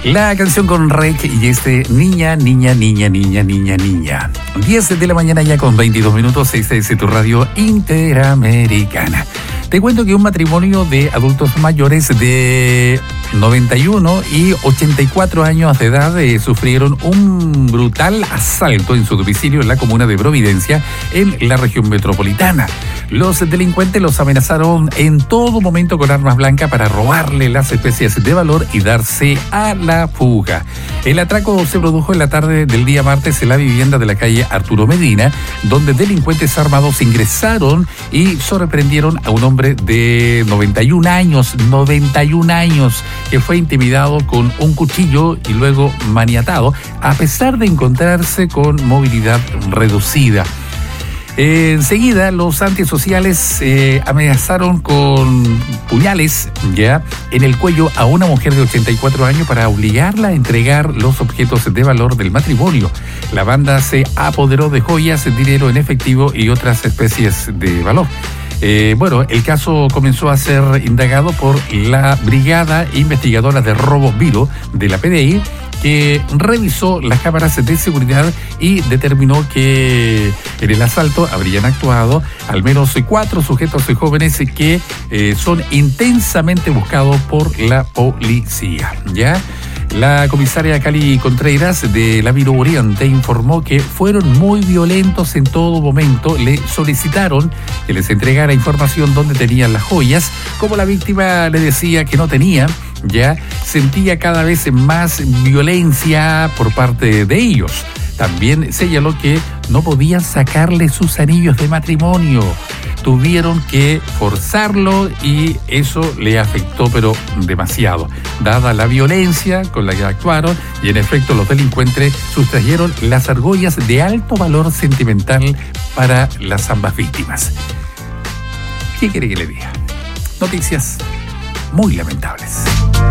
La canción con Rek y Niña. 10 de la mañana ya con 22 minutos, 6 de tu radio Interamericana. Te cuento que un matrimonio de adultos mayores de 91 y 84 años de edad sufrieron un brutal asalto en su domicilio en la comuna de Providencia, en la región metropolitana. Los delincuentes los amenazaron en todo momento con armas blancas para robarle las especies de valor y darse a la fuga. El atraco se produjo en la tarde del día martes en la vivienda de la calle Arturo Medina, donde delincuentes armados ingresaron y sorprendieron a un hombre de 91 años, que fue intimidado con un cuchillo y luego maniatado, a pesar de encontrarse con movilidad reducida. Enseguida, los antisociales amenazaron con puñales en el cuello a una mujer de 84 años para obligarla a entregar los objetos de valor del matrimonio. La banda se apoderó de joyas, dinero en efectivo y otras especies de valor. El caso comenzó a ser indagado por la Brigada Investigadora de Robos Vilo de la PDI, que revisó las cámaras de seguridad y determinó que en el asalto habrían actuado al menos 4 sujetos jóvenes que son intensamente buscados por la policía. La comisaria Cali Contreras de la Viro Oriente informó que fueron muy violentos en todo momento. Le solicitaron que les entregara información donde tenían las joyas. Como la víctima le decía que no tenía, sentía cada vez más violencia por parte de ellos. También señaló que no podían sacarle sus anillos de matrimonio. Tuvieron que forzarlo y eso le afectó, pero demasiado, dada la violencia con la que actuaron, y en efecto los delincuentes sustrajeron las argollas de alto valor sentimental para las ambas víctimas. ¿Qué quiere que le diga? Noticias muy lamentables.